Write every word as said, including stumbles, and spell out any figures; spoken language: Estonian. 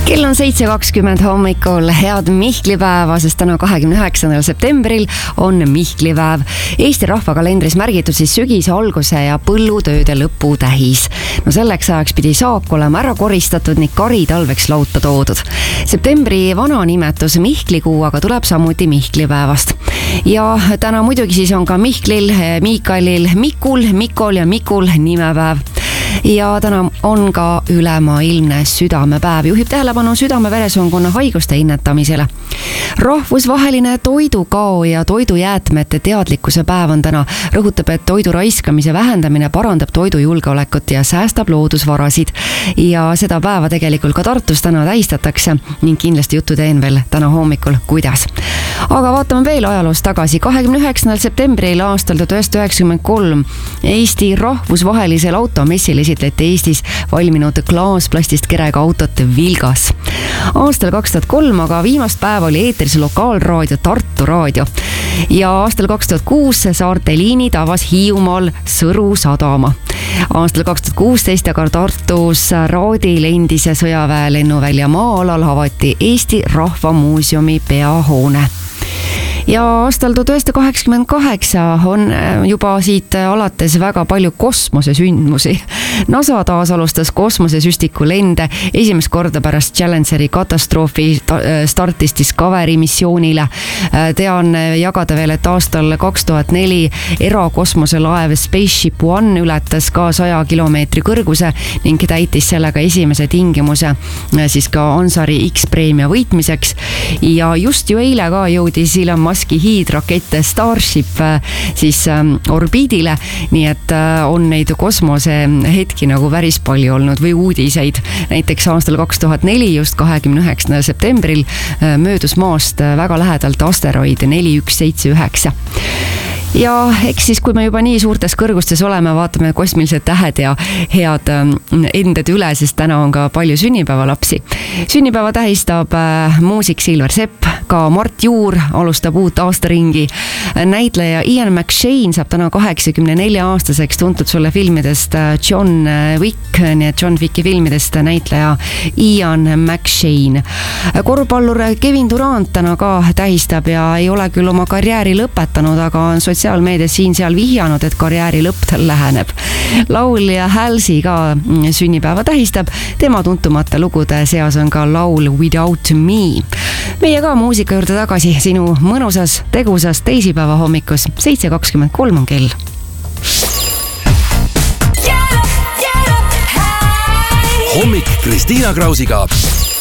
Kell on seitse kakskümmend hommikul, head Mihklipäeva, sest täna kahekümne üheksandal septembril on Mihklipäev. Eesti rahvakalendris märgitud siis sügise alguse ja põllutööde lõpu tähis. No selleks ajaks pidi saak olema ära koristatud ning kari talveks lauta toodud. Septembri vana nimetus Mihklikuu aga tuleb samuti Mihklipäevast. Ja täna muidugi siis on ka Mihklil, Miikalil, Mikul, Mikol ja Mikul nimepäev. Ja täna on ka ülemaailmne südamepäev. Juhib tähelepanu südame-veresoonkonna haiguste innetamisele. Rahvusvaheline toidukao ja toidujäätmete teadlikkuse päev on täna. Rõhutab, et toidu raiskamise vähendamine parandab toidujulgeolekut ja säästab loodusvarasid. Ja seda päeva tegelikult ka Tartus täna tähistatakse ning kindlasti juttu teen veel täna hommikul, kuidas. Aga vaatame veel ajaloos tagasi. kahekümne üheksandal septembril aastal tuhat üheksasada üheksakümmend kolm Eesti rahvusvahelisel automessil esitleti Eestis valminud klaasplastist kerega autot Vilgas. Aastal kaks tuhat kolm aga viimast päeva oli eetris lokaalraadio Tartu Raadio. Ja aastal kaks tuhat kuus saarte liinid avas Hiiumaal Sõru sadama. Aastal kaks tuhat kuusteist aga Tartus Raadil endise sõjaväe lennuvälja maa-alal avati Eesti Rahvamuuseumi peahoone. Ja aastal tuhat üheksasada kaheksakümmend kaheksa on juba siit alates väga palju kosmosesündmusi. NASA taas alustas kosmosesüstiku lende. Esimest korda pärast Challengeri katastroofi startis Discovery missioonile. Tean jagada veel, et aastal kaks tuhat neli erakosmoselaev Spaceship One ületas ka saja kilomeetri kõrguse ning täitis sellega esimese tingimuse siis ka Ansari X-preemia võitmiseks. Ja just ju eile ka jõudis Elon Muski hiidrakette Starship siis orbiidile, nii et on neid kosmose hetki nagu päris palju olnud või uudiseid. Näiteks aastal kaks tuhat neli just kahekümne üheksandal septembril möödus maast väga lähedalt asteroid neli üks seitse üheksa. Ja eks siis, kui me juba nii suurtes kõrgustes oleme, vaatame kosmilised tähed ja head ended üle, sest täna on ka palju sünnipäevalapsi. Sünnipäeva tähistab muusik Silver Sepp, ka Mart Juur alustab uut aastaringi. Näitleja Ian McShane saab täna kaheksakümne nelja aastaseks, tuntud sulle filmidest John Wick, nii et John Wicki filmidest näitleja Ian McShane. Korvpallur Kevin Durant täna ka tähistab ja ei ole küll oma karjääri lõpetanud, aga on sotsiaalmeedias siin-seal vihjanud, et karjääri lõpp tal läheneb. Laulja Halsey ka sünnipäeva tähistab. Tema tuntumate lugude seas on ka laul Without Me. Meie ka muusika juurde tagasi sinu mõnusas, tegusas teisipäeva hommikus. seitse kakskümmend kolm on kell. Hommik Kristiina Krausiga.